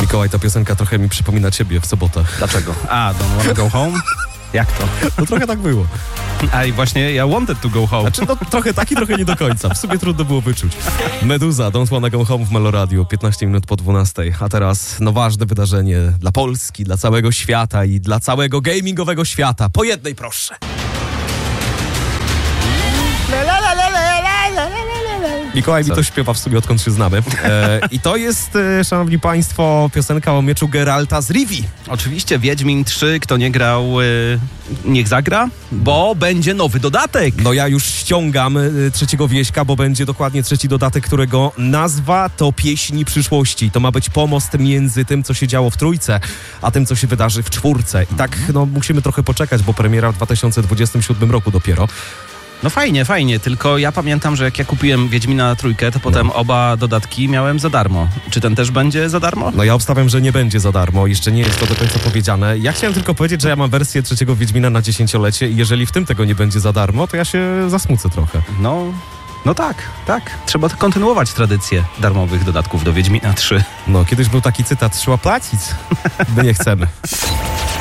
Mikołaj, ta piosenka trochę mi przypomina ciebie w sobotę. Dlaczego? Don't wanna go home? Jak to? No trochę tak było. A i właśnie ja wanted to go home. Znaczy, no trochę tak i trochę nie do końca. W sumie trudno było wyczuć. Meduza, Don't Wanna Go Home w Meloradio, 15 minut po 12. A teraz ważne wydarzenie dla Polski, dla całego świata i dla całego gamingowego świata. Po jednej, proszę. Mikołaj mi to śpiewa w sumie, odkąd się znamy. I to jest, szanowni państwo, piosenka o mieczu Geralta z Rivii. Oczywiście Wiedźmin 3, kto nie grał, niech zagra, bo będzie nowy dodatek. No ja już ściągam trzeciego wieśka, bo będzie dokładnie trzeci dodatek, którego nazwa to Pieśni przyszłości. To ma być pomost między tym, co się działo w trójce, a tym, co się wydarzy w czwórce. I tak, no musimy trochę poczekać, bo premiera w 2027 roku dopiero. No fajnie, tylko ja pamiętam, że jak ja kupiłem Wiedźmina trójkę, to potem oba dodatki miałem za darmo. Czy ten też będzie za darmo? No ja obstawiam, że nie będzie za darmo. Jeszcze nie jest to do końca powiedziane. Ja chciałem tylko powiedzieć, że ja mam wersję trzeciego Wiedźmina na 10-lecie i jeżeli w tym tego nie będzie za darmo, to ja się zasmucę trochę. No tak. Trzeba kontynuować tradycję darmowych dodatków do Wiedźmina 3. No, kiedyś był taki cytat, trzeba płacić. My nie chcemy.